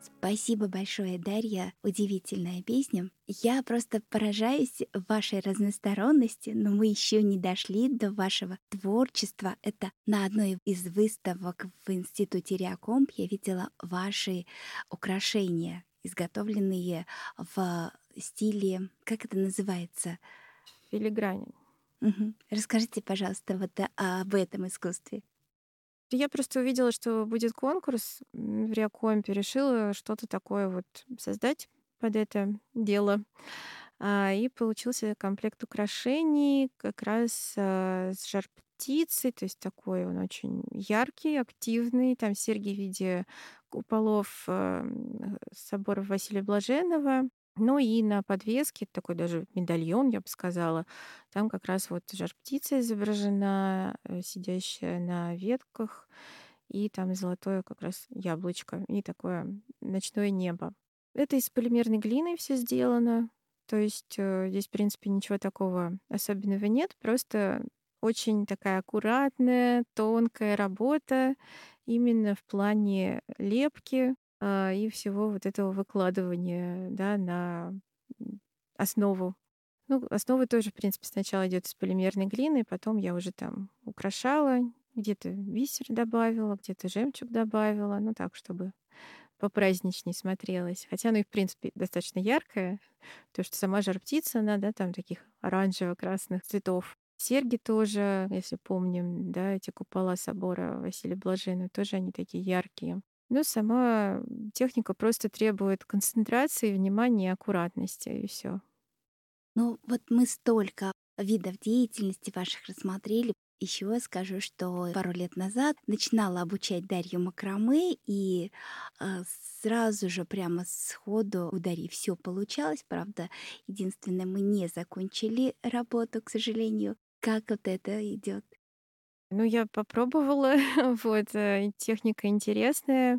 Спасибо большое, Дарья. Удивительная песня. Я просто поражаюсь вашей разносторонности, но мы еще не дошли до вашего творчества. Это на одной из выставок в Институте Реакомп я видела ваши украшения, изготовленные в стиле, как это называется? Филиграни. Мгм. Расскажите, пожалуйста, вот об этом искусстве. Я просто увидела, что будет конкурс в Реакомпе, решила что-то такое вот создать под это дело. И получился комплект украшений как раз с жар-птицей, то есть такой он очень яркий, активный. Там серьги в виде куполов собора Василия Блаженного. Ну и на подвеске такой даже медальон, я бы сказала. Там как раз вот жар-птица изображена, сидящая на ветках, и там золотое как раз яблочко, и такое ночное небо. Это из полимерной глины все сделано. То есть здесь, в принципе, ничего такого особенного нет. Просто очень такая аккуратная, тонкая работа именно в плане лепки и всего вот этого выкладывания, да, на основу. Ну, основа тоже, в принципе, сначала идет из полимерной глины, потом я уже там украшала, где-то бисер добавила, где-то жемчуг добавила, ну так, чтобы попраздничней смотрелось. Хотя оно и, в принципе, достаточно яркое, потому что сама жар-птица, она, да, там таких оранжево-красных цветов. Серьги тоже, если помним, да, эти купола собора Василия Блаженного, тоже они такие яркие. Но сама техника просто требует концентрации, внимания и аккуратности, и все. Ну, вот мы столько видов деятельности ваших рассмотрели. Еще скажу, что пару лет назад начинала обучать Дарью макраме, и сразу же прямо сходу у Дарьи все получалось. Правда, единственное, мы не закончили работу, к сожалению. Как вот это идет? Ну, я попробовала, вот, техника интересная.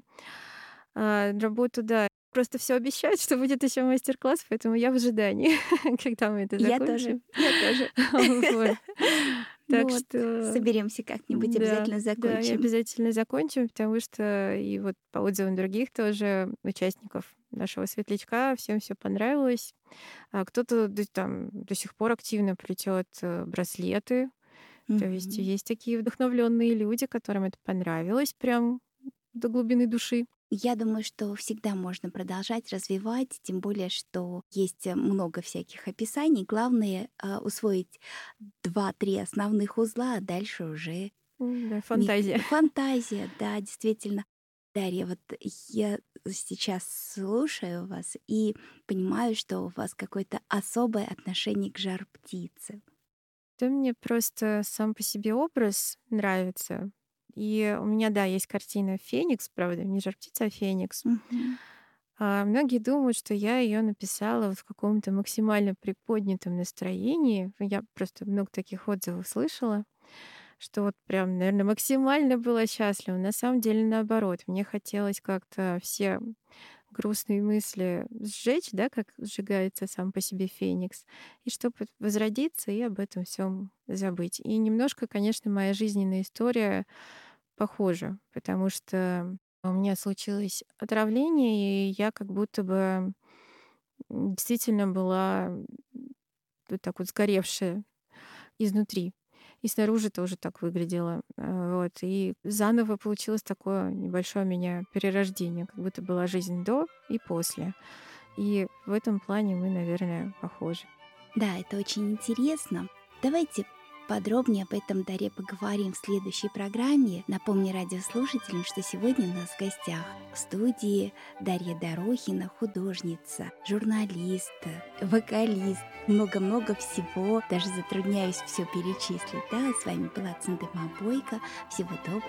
Работу, да, просто все обещают, что будет еще мастер-класс, поэтому я в ожидании, когда мы это Я тоже, закончим. я тоже. Вот. Ну Так вот, что соберемся как-нибудь, да, обязательно да, и закончим. обязательно закончим, потому что и вот по отзывам других тоже участников нашего светлячка всем все понравилось. Кто-то там до сих пор активно плетет браслеты. То есть Мгм. есть такие вдохновленные люди, которым это понравилось прям до глубины души. Я думаю, что всегда можно продолжать развивать, тем более, что есть много всяких описаний. Главное усвоить два-три основных узла, а дальше уже Да, фантазия. фантазия, да, действительно. Дарья, вот я сейчас слушаю вас и понимаю, что у вас какое-то особое отношение к жар-птице. Да, мне просто сам по себе образ нравится. И у меня, да, есть картина «Феникс», правда, не «Жар-птица», а «Феникс». Мгм. Многие думают, что я ее написала вот в каком-то максимально приподнятом настроении. Я просто много таких отзывов слышала, что вот прям, наверное, максимально была счастлива. На самом деле наоборот. Мне хотелось как-то все грустные мысли сжечь, да, как сжигается сам по себе феникс, и чтобы возродиться и об этом всем забыть. И немножко, конечно, моя жизненная история похожа, потому что у меня случилось отравление, и я как будто бы действительно была вот так вот сгоревшая изнутри. И снаружи тоже так выглядело. Вот. И заново получилось такое небольшое у меня перерождение, как будто была жизнь до и после. И в этом плане мы, наверное, похожи. Да, это очень интересно. Давайте подробнее об этом Даре поговорим в следующей программе. Напомню радиослушателям, что сегодня у нас в гостях в студии Дарья Дорохина, художница, журналист, вокалист, много-много всего. Даже затрудняюсь все перечислить. Да, с вами была Цендема Бойко. Всего доброго.